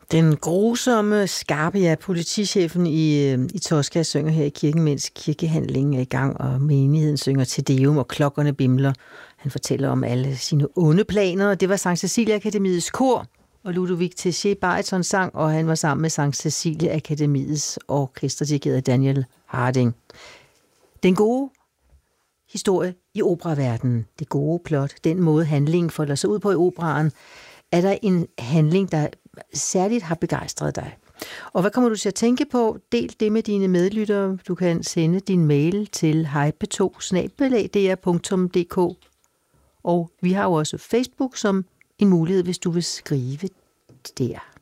Den grusomme Scarpia, politichefen i Tosca, synger her i kirken, mens kirkehandlingen er i gang, og menigheden synger Te Deum, og klokkerne bimler. Han fortæller om alle sine onde planer, og det var Sankt Cecilia Akademiets kor, og Ludovic Téchier bariton sang, og han var sammen med Sankt Cecilia Akademiets orkester, dirigeret af Daniel Harding. Den gode historie i operaverdenen, det gode plot, den måde handlingen folder sig ud på i operaen, er der en handling, der særligt har begejstret dig. Og hvad kommer du til at tænke på? Del det med dine medlyttere. Du kan sende din mail til hype2@dr.dk. Og vi har jo også Facebook som en mulighed, hvis du vil skrive der.